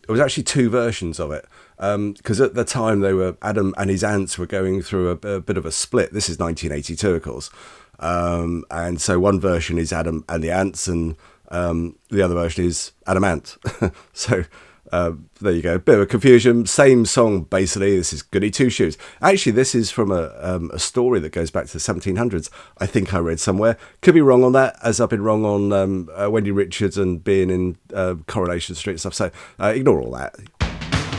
It was actually two versions of it, because at the time Adam and his ants were going through a bit of a split. This is 1982, of course, and so one version is Adam and the ants, and the other version is Adam Ant. So there you go, bit of a confusion. Same song basically. This is Goody Two Shoes. Actually, this is from a story that goes back to the 1700s. I think I read somewhere. Could be wrong on that, as I've been wrong on Wendy Richards and being in Coronation Street and stuff. So ignore all that.